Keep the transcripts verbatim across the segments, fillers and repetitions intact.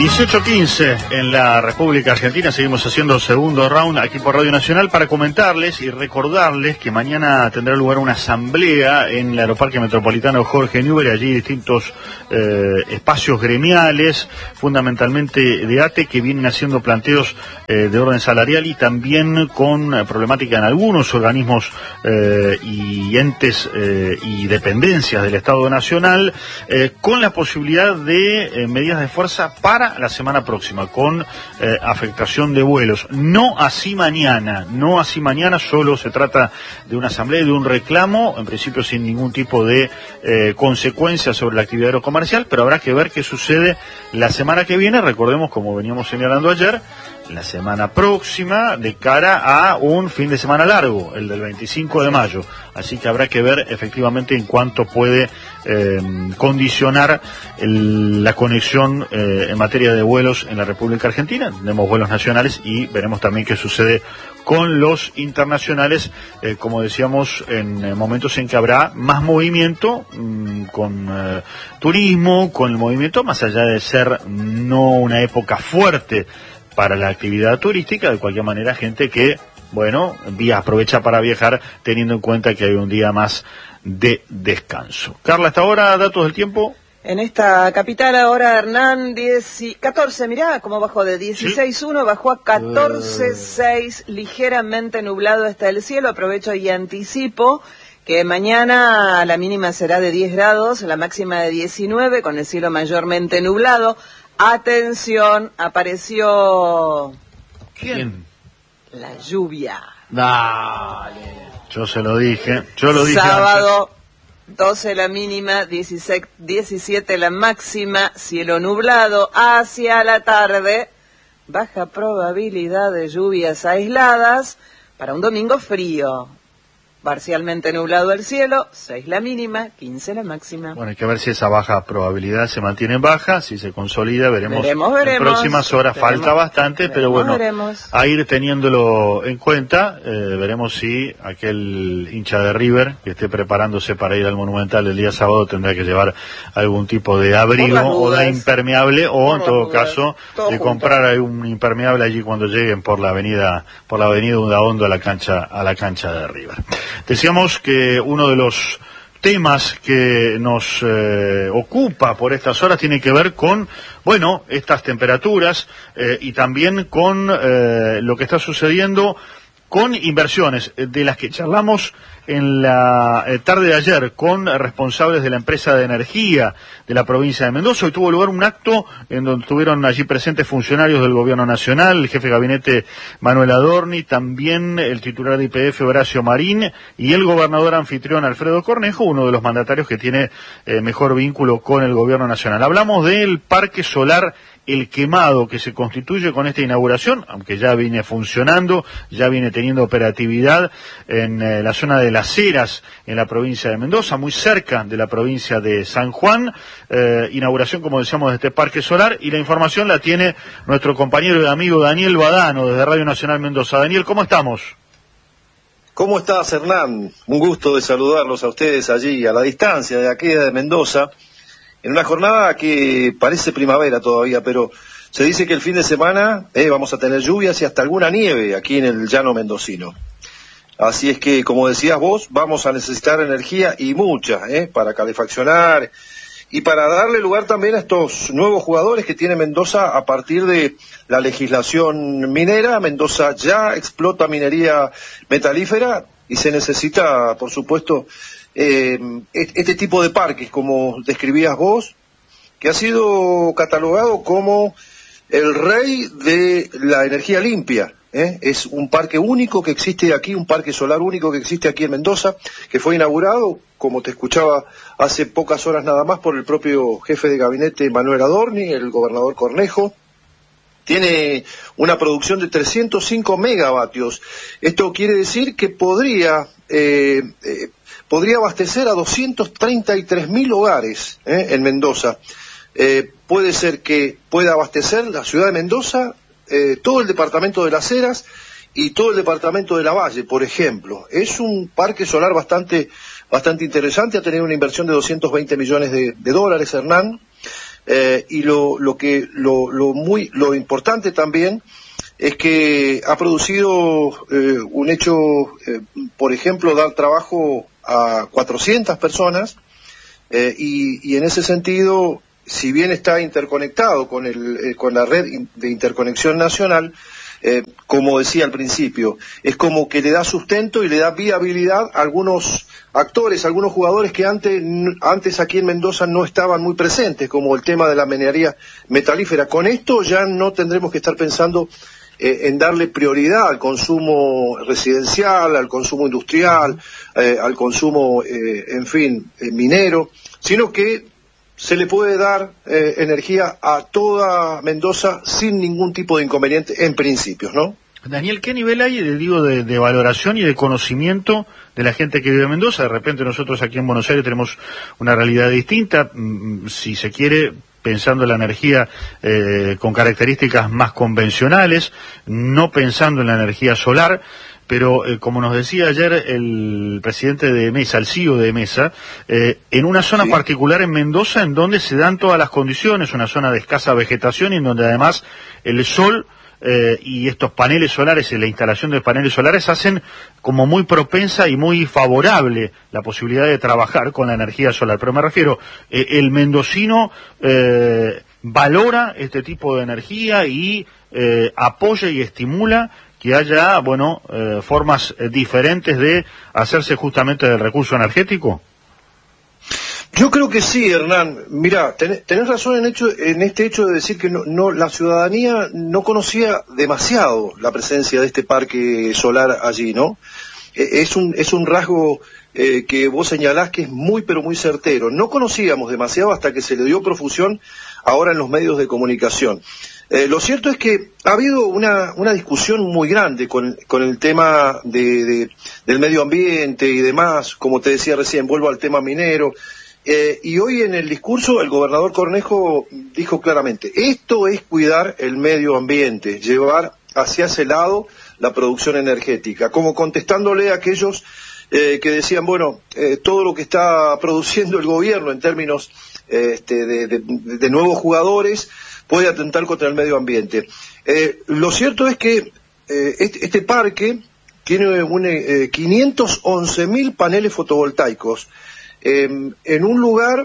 dieciocho quince en la República Argentina, seguimos haciendo segundo round aquí por Radio Nacional para comentarles y recordarles que mañana tendrá lugar una asamblea en el Aeroparque Metropolitano Jorge Newbery, allí distintos eh, espacios gremiales, fundamentalmente de A T E, que vienen haciendo planteos eh, de orden salarial y también con eh, problemática en algunos organismos eh, y entes eh, y dependencias del Estado Nacional, eh, con la posibilidad de eh, medidas de fuerza para la semana próxima, con eh, afectación de vuelos. No así mañana, no así mañana, solo se trata de una asamblea y de un reclamo, en principio sin ningún tipo de eh, consecuencias sobre la actividad aerocomercial, pero habrá que ver qué sucede la semana que viene. Recordemos, como veníamos señalando ayer, la semana próxima de cara a un fin de semana largo, el del veinticinco de mayo. Así que habrá que ver efectivamente en cuánto puede eh, condicionar el, la conexión eh, en materia de vuelos en la República Argentina. Tenemos vuelos nacionales y veremos también qué sucede con los internacionales, eh, como decíamos, en eh, momentos en que habrá más movimiento, mmm, con eh, turismo, con el movimiento, más allá de ser no una época fuerte para la actividad turística, de cualquier manera gente que, bueno, vía aprovecha para viajar teniendo en cuenta que hay un día más de descanso. Carla, hasta ahora, datos del tiempo. En esta capital ahora, Hernán, diez, catorce, mirá cómo bajó de dieciséis uno, ¿sí? Bajó a catorce seis, uh. ligeramente nublado está el cielo. Aprovecho y anticipo que mañana la mínima será de diez grados, la máxima de diecinueve, con el cielo mayormente nublado. Atención, apareció... ¿Quién? La lluvia. Dale. Yo se lo dije, yo lo dije Sábado, antes. doce la mínima, dieciséis, diecisiete la máxima, cielo nublado. Hacia la tarde, baja probabilidad de lluvias aisladas para un domingo frío. Parcialmente nublado el cielo, seis la mínima, quince la máxima. Bueno, hay que ver si esa baja probabilidad se mantiene baja, si se consolida, veremos, veremos, veremos en próximas horas. Veremos, falta bastante, veremos, pero bueno, veremos. A ir teniéndolo en cuenta, eh, veremos si aquel hincha de River que esté preparándose para ir al Monumental el día sábado tendrá que llevar algún tipo de abrigo o de impermeable, o por en todo dudas. caso todo de junto. comprar un impermeable allí cuando lleguen por la avenida, por la avenida Undaondo a la cancha, a la cancha de River. Decíamos que uno de los temas que nos eh, ocupa por estas horas tiene que ver con, bueno, estas temperaturas eh, y también con eh, lo que está sucediendo con inversiones, de las que charlamos en la tarde de ayer con responsables de la empresa de energía de la provincia de Mendoza. Hoy tuvo lugar un acto en donde estuvieron allí presentes funcionarios del Gobierno Nacional, el jefe de gabinete Manuel Adorni, también el titular de I P F Horacio Marín y el gobernador anfitrión Alfredo Cornejo, uno de los mandatarios que tiene eh, mejor vínculo con el Gobierno Nacional. Hablamos del Parque Solar El Quemado, que se constituye con esta inauguración, aunque ya viene funcionando, ya viene teniendo operatividad en eh, la zona de Las Heras, en la provincia de Mendoza, muy cerca de la provincia de San Juan. Eh, inauguración, como decíamos, de este parque solar, y la información la tiene nuestro compañero y amigo Daniel Badano, desde Radio Nacional Mendoza. Daniel, ¿cómo estamos? ¿Cómo estás, Hernán? Un gusto de saludarlos a ustedes allí, a la distancia de aquí de Mendoza, en una jornada que parece primavera todavía, pero se dice que el fin de semana eh, vamos a tener lluvias y hasta alguna nieve aquí en el llano mendocino. Así es que, como decías vos, vamos a necesitar energía y mucha, eh, para calefaccionar y para darle lugar también a estos nuevos jugadores que tiene Mendoza a partir de la legislación minera. Mendoza ya explota minería metalífera y se necesita, por supuesto, Eh, este tipo de parques, como describías vos, que ha sido catalogado como el rey de la energía limpia, ¿eh? Es un parque único que existe aquí, un parque solar único que existe aquí en Mendoza, que fue inaugurado, como te escuchaba hace pocas horas nada más, por el propio jefe de gabinete Manuel Adorni, el gobernador Cornejo. Tiene una producción de trescientos cinco megavatios. Esto quiere decir que podría eh, eh, podría abastecer a doscientos treinta y tres mil hogares eh, en Mendoza. Eh, puede ser que pueda abastecer la ciudad de Mendoza, eh, todo el departamento de Las Heras y todo el departamento de La Valle, por ejemplo. Es un parque solar bastante bastante interesante, ha tenido una inversión de doscientos veinte millones de, de dólares, Hernán. eh, y lo, lo que lo, lo muy lo importante también es que ha producido eh, un hecho, eh, por ejemplo, dar trabajo a cuatrocientas personas, eh, y, y en ese sentido, si bien está interconectado con, el, eh, con la red de interconexión nacional, eh, como decía al principio, es como que le da sustento y le da viabilidad a algunos actores, algunos jugadores que antes, antes aquí en Mendoza no estaban muy presentes, como el tema de la minería metalífera. Con esto ya no tendremos que estar pensando Eh, en darle prioridad al consumo residencial, al consumo industrial, eh, al consumo, eh, en fin, eh, minero, sino que se le puede dar eh, energía a toda Mendoza sin ningún tipo de inconveniente en principios, ¿no? Daniel, ¿qué nivel hay, digo, de, de valoración y de conocimiento de la gente que vive en Mendoza? De repente nosotros aquí en Buenos Aires tenemos una realidad distinta, si se quiere, pensando en la energía eh, con características más convencionales, no pensando en la energía solar, pero eh, como nos decía ayer el presidente de Mesa, el C E O de Mesa, eh, en una zona sí. particular en Mendoza en donde se dan todas las condiciones, una zona de escasa vegetación y en donde además el sol Eh, y estos paneles solares y la instalación de paneles solares hacen como muy propensa y muy favorable la posibilidad de trabajar con la energía solar. Pero me refiero, eh, el mendocino eh, valora este tipo de energía y eh, apoya y estimula que haya, bueno, eh, formas eh, diferentes de hacerse justamente del recurso energético. Yo creo que sí, Hernán. Mirá, ten, tenés razón en, hecho, en este hecho de decir que no, no, la ciudadanía no conocía demasiado la presencia de este parque solar allí, ¿no? Eh, es un es un rasgo eh, que vos señalás que es muy pero muy certero. No conocíamos demasiado hasta que se le dio profusión ahora en los medios de comunicación. Eh, lo cierto es que ha habido una, una discusión muy grande con, con el tema de, de, del medio ambiente y demás, como te decía recién, vuelvo al tema minero. Eh, y hoy en el discurso el gobernador Cornejo dijo claramente, esto es cuidar el medio ambiente, llevar hacia ese lado la producción energética, como contestándole a aquellos eh, que decían, bueno, eh, todo lo que está produciendo el gobierno en términos eh, este, de, de, de nuevos jugadores puede atentar contra el medio ambiente. Eh, lo cierto es que eh, este, este parque tiene un, eh, quinientos once mil paneles fotovoltaicos, Eh, en un lugar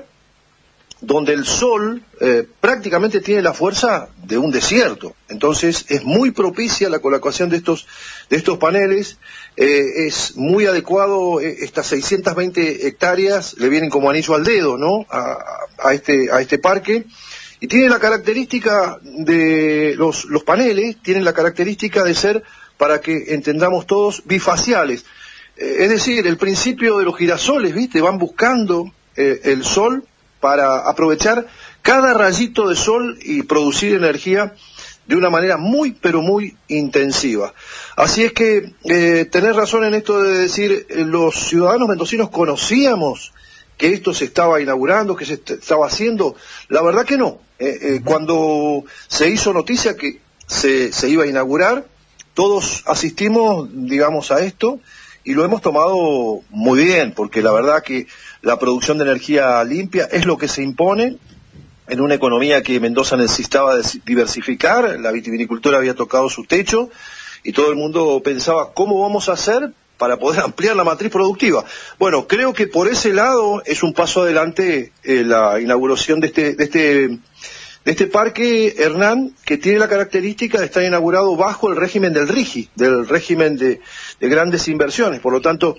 donde el sol eh, prácticamente tiene la fuerza de un desierto. Entonces es muy propicia la colocación de estos de estos paneles, eh, es muy adecuado, eh, estas seiscientas veinte hectáreas le vienen como anillo al dedo, ¿no? A, a este a este parque, y tiene la característica de los los paneles tienen la característica de ser, para que entendamos todos, bifaciales. Es decir, el principio de los girasoles, ¿viste? Van buscando eh, el sol para aprovechar cada rayito de sol y producir energía de una manera muy, pero muy intensiva. Así es que eh, tenés razón en esto de decir, eh, los ciudadanos mendocinos conocíamos que esto se estaba inaugurando, que se estaba haciendo. La verdad que no. Eh, eh, cuando se hizo noticia que se, se iba a inaugurar, todos asistimos, digamos, a esto, y lo hemos tomado muy bien, porque la verdad que la producción de energía limpia es lo que se impone en una economía que Mendoza necesitaba diversificar. La vitivinicultura había tocado su techo y todo el mundo pensaba, ¿cómo vamos a hacer para poder ampliar la matriz productiva? Bueno, creo que por ese lado es un paso adelante eh, la inauguración de este, de este, de este parque, Hernán, que tiene la característica de estar inaugurado bajo el régimen del RIGI, del régimen de de grandes inversiones. Por lo tanto,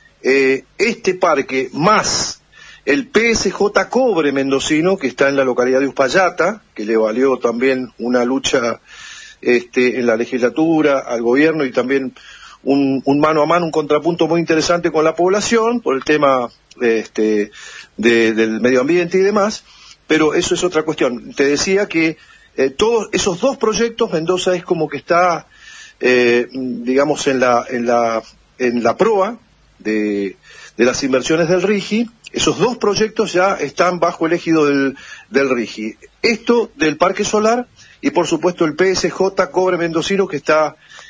eh, este parque más el P S J Cobre mendocino, que está en la localidad de Uspallata, que le valió también una lucha este, en la legislatura, al gobierno, y también un, un mano a mano, un contrapunto muy interesante con la población por el tema este, de, del medio ambiente y demás, pero eso es otra cuestión. Te decía que eh, todos esos dos proyectos, Mendoza es como que está Eh, digamos en la en la en la proa de, de las inversiones del RIGI. Esos dos proyectos ya están bajo el ejido del, del RIGI, esto del parque solar y por supuesto el P S J Cobre mendocino, que está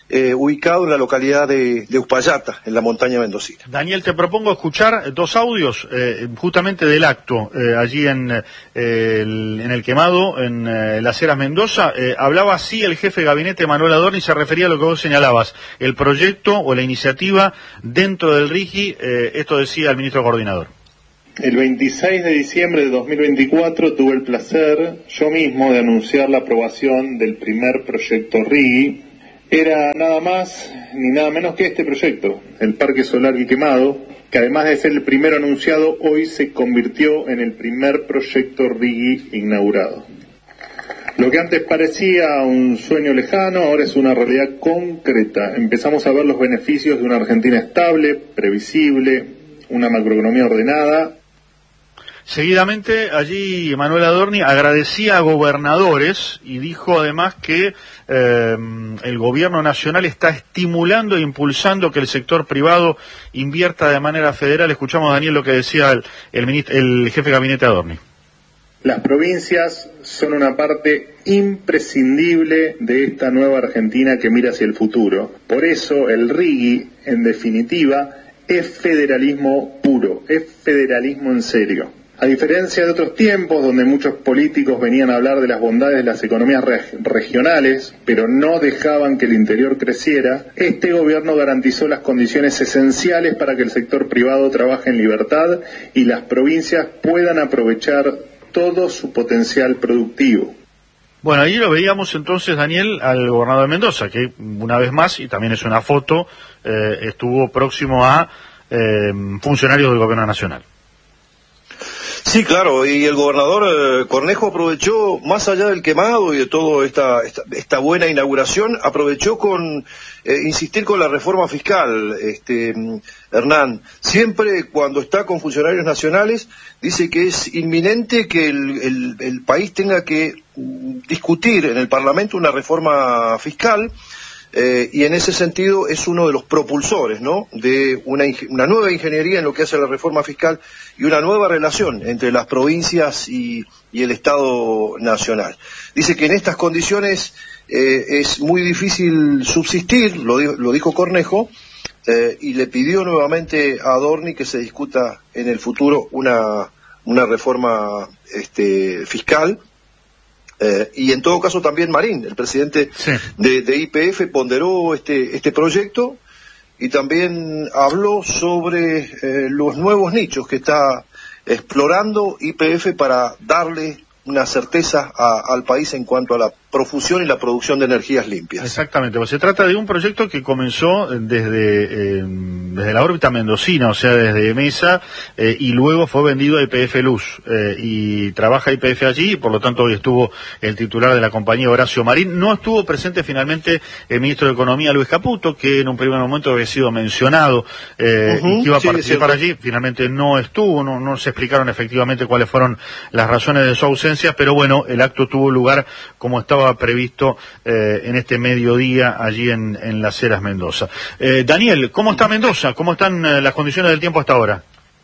eh, ubicado en la localidad de, de Uspallata, en la montaña mendocina. Daniel, te propongo escuchar dos audios eh, justamente del acto, eh, allí en, eh, el, en el quemado, en eh, Las Heras Mendoza. Eh, hablaba así el jefe de gabinete Manuel Adorni, y se refería a lo que vos señalabas, el proyecto o la iniciativa dentro del RIGI. Eh, esto decía el ministro coordinador. El veintiséis de diciembre de dos mil veinticuatro tuve el placer yo mismo de anunciar la aprobación del primer proyecto RIGI. Era nada más ni nada menos que este proyecto, el Parque Solar El Quemado, que además de ser el primero anunciado, hoy se convirtió en el primer proyecto RIGI inaugurado. Lo que antes parecía un sueño lejano, ahora es una realidad concreta. Empezamos a ver los beneficios de una Argentina estable, previsible, una macroeconomía ordenada. Seguidamente, allí Manuel Adorni agradecía a gobernadores y dijo además que eh, el gobierno nacional está estimulando e impulsando que el sector privado invierta de manera federal. Escuchamos, Daniel, lo que decía el, el, ministro, el jefe de gabinete Adorni. Las provincias son una parte imprescindible de esta nueva Argentina que mira hacia el futuro. Por eso el RIGI, en definitiva, es federalismo puro, es federalismo en serio. A diferencia de otros tiempos donde muchos políticos venían a hablar de las bondades de las economías reg- regionales, pero no dejaban que el interior creciera, este gobierno garantizó las condiciones esenciales para que el sector privado trabaje en libertad y las provincias puedan aprovechar todo su potencial productivo. Bueno, ahí lo veíamos entonces, Daniel, al gobernador de Mendoza, que una vez más, y también es una foto, eh, estuvo próximo a eh, funcionarios del gobierno nacional. Sí, claro, y el gobernador eh, Cornejo aprovechó, más allá del quemado y de toda esta, esta, esta buena inauguración, aprovechó con eh, insistir con la reforma fiscal, este Hernán. Siempre cuando está con funcionarios nacionales, dice que es inminente que el, el, el país tenga que discutir en el Parlamento una reforma fiscal. Eh, y en ese sentido es uno de los propulsores, ¿no?, de una, una nueva ingeniería en lo que hace la reforma fiscal y una nueva relación entre las provincias y, y el Estado Nacional. Dice que en estas condiciones eh, es muy difícil subsistir, lo, lo dijo Cornejo, eh, y le pidió nuevamente a Adorni que se discuta en el futuro una, una reforma este, fiscal. Eh, y en todo caso también Marín, el presidente sí. de, de Y P F, ponderó este, este proyecto y también habló sobre eh, los nuevos nichos que está explorando Y P F para darle una certeza a, al país en cuanto a la profusión y la producción de energías limpias. Exactamente, pues se trata de un proyecto que comenzó desde, eh, desde la órbita mendocina, o sea, desde Mesa, eh, y luego fue vendido a Y P F Luz, eh, y trabaja Y P F allí, y por lo tanto hoy estuvo el titular de la compañía, Horacio Marín. No estuvo presente finalmente el ministro de Economía, Luis Caputo, que en un primer momento había sido mencionado, eh, uh-huh, y que iba a sí, participar allí. Finalmente no estuvo, no, no se explicaron efectivamente cuáles fueron las razones de su ausencia, pero bueno, el acto tuvo lugar como estaba previsto eh, en este mediodía allí en, en Las Heras Mendoza. Eh, Daniel, ¿cómo está Mendoza? ¿Cómo están eh, las condiciones del tiempo hasta ahora?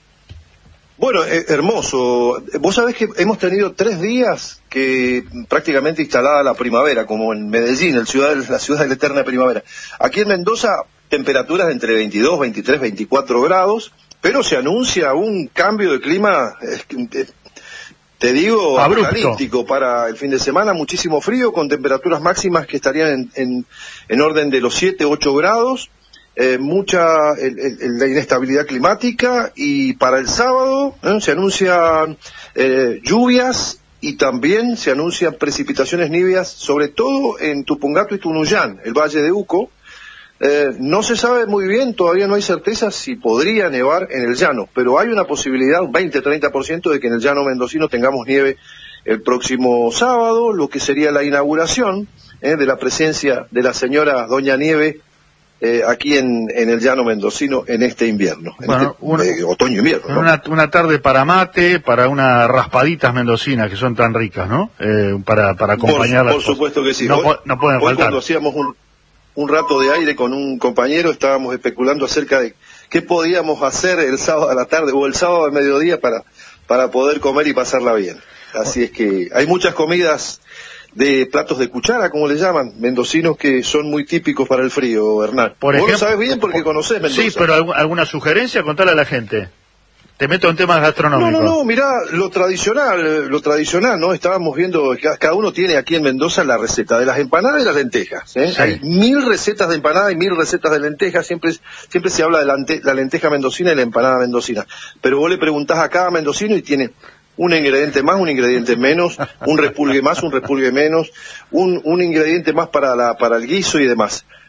Bueno, eh, hermoso. Vos sabés que hemos tenido tres días que prácticamente instalada la primavera, como en Medellín, el ciudad, la ciudad de la eterna primavera. Aquí en Mendoza, temperaturas de entre veintidós, veintitrés, veinticuatro grados, pero se anuncia un cambio de clima eh, eh, te digo, apocalíptico para el fin de semana, muchísimo frío, con temperaturas máximas que estarían en, en, en orden de los siete, ocho grados, eh, mucha el, el, la inestabilidad climática, y para el sábado ¿eh? se anuncian eh, lluvias y también se anuncian precipitaciones níveas, sobre todo en Tupungato y Tunuyán, el Valle de Uco. Eh, no se sabe muy bien, todavía no hay certeza si podría nevar en el llano, pero hay una posibilidad, un veinte a treinta por ciento, de que en el llano mendocino tengamos nieve el próximo sábado, lo que sería la inauguración eh, de la presencia de la señora Doña Nieve eh, aquí en, en el llano mendocino en este invierno, bueno, en este, una, eh, otoño-invierno, ¿no? Una, una tarde para mate, para unas raspaditas mendocinas que son tan ricas, ¿no? Eh, para, para acompañarlas. Por, por supuesto que sí. No, hoy, no pueden hoy faltar. Cuando hacíamos un... un rato de aire con un compañero, estábamos especulando acerca de qué podíamos hacer el sábado a la tarde o el sábado al mediodía para, para poder comer y pasarla bien. Así es que hay muchas comidas de platos de cuchara, como le llaman, mendocinos que son muy típicos para el frío, Hernán. Por Vos ejemplo, lo sabés bien porque por, conocés Mendoza. Sí, pero ¿alg alguna sugerencia? Contale a la gente. Te meto en temas gastronómicos. No, no, no, mirá, lo tradicional, lo tradicional, ¿no? Estábamos viendo, cada uno tiene aquí en Mendoza la receta de las empanadas y las lentejas, ¿eh? Sí. Hay mil recetas de empanada y mil recetas de lentejas, siempre siempre se habla de la, la lenteja mendocina y la empanada mendocina. Pero vos le preguntás a cada mendocino y tiene un ingrediente más, un ingrediente menos, un repulgue más, un repulgue menos, un, un ingrediente más para la, para el guiso y demás.